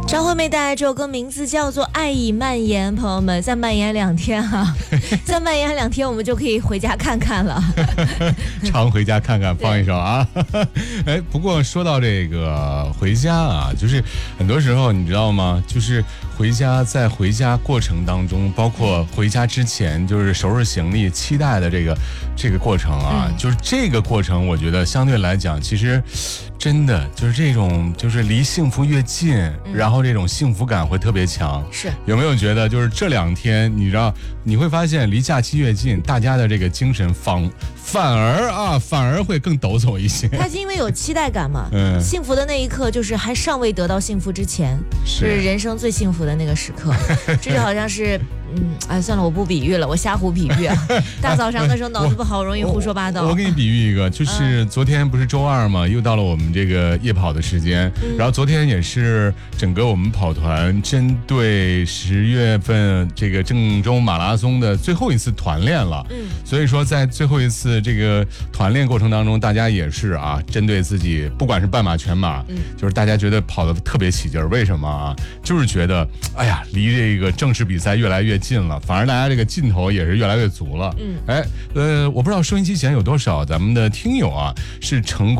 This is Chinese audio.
张惠妹带来这首歌名字叫做《爱已蔓延》，朋友们，再蔓延2天啊，再蔓延2天，我们就可以回家看看了。 常回家看看，放一首啊。哎，不过说到这个回家啊，就是很多时候你知道吗？就是在回家过程当中，包括回家之前，就是收拾行李、期待的这个过程啊，就是这个过程，我觉得相对来讲，其实真的就是这种，就是离幸福越近，然后这种幸福感会特别强。 是有没有觉得，就是这2天，你知道，你会发现离假期越近，大家的这个精神反而会更抖擞一些。 他是因为有期待感嘛，幸福的那一刻就是还尚未得到幸福之前，是人生最幸福的那个时刻。这就好像是，算了，我不比喻了，我瞎胡比喻啊。大早上的时候脑子不好，容易胡说八道。 我给你比喻一个，就是昨天不是周2嘛，又到了我们这个夜跑的时间，然后昨天也是整个我们跑团针对10月份这个郑州马拉松的最后一次团练了。所以说在最后一次这个团练过程当中，大家也是啊，针对自己，不管是半马、全马，就是大家觉得跑得特别起劲儿。为什么啊？就是觉得，哎呀，离这个正式比赛越来越近了，反而大家这个劲头也是越来越足了。我不知道收音机前有多少咱们的听友啊，是成功